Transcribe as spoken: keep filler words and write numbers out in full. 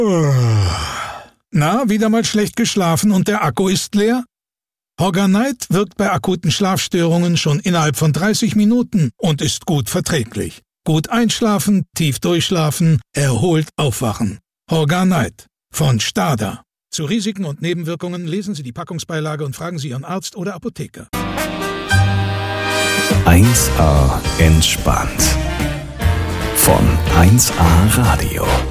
Na, wieder mal schlecht geschlafen und der Akku ist leer? Horganite wirkt bei akuten Schlafstörungen schon innerhalb von dreißig Minuten und ist gut verträglich. Gut einschlafen, tief durchschlafen, erholt aufwachen. Horganite von Stada. Zu Risiken und Nebenwirkungen lesen Sie die Packungsbeilage und fragen Sie Ihren Arzt oder Apotheker. eins A entspannt. Von eins A Radio.